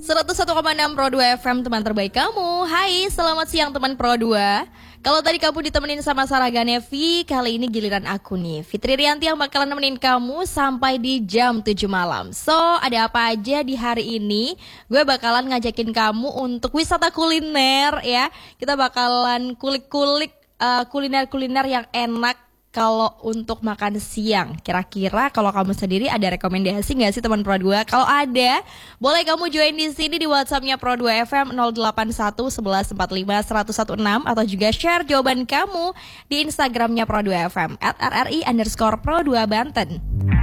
101,6 Pro 2 FM, teman terbaik kamu. Hai, selamat siang teman Pro 2. Kalau tadi kamu ditemenin sama Sarah Ganevi, kali ini giliran aku nih, Fitri Rianti yang bakalan nemenin kamu sampai di jam 7 malam. So, ada apa aja di hari ini? Gue bakalan ngajakin kamu untuk wisata kuliner ya. Kita bakalan kulik-kulik kuliner-kuliner yang enak kalau untuk makan siang. Kira-kira kalau kamu sendiri ada rekomendasi nggak sih teman Pro 2? Kalau ada, boleh kamu join di sini di WhatsApp-nya Pro 2 FM 081 11 45 116 atau juga share jawaban kamu di Instagram-nya Pro 2 FM @rri_Pro2 Banten.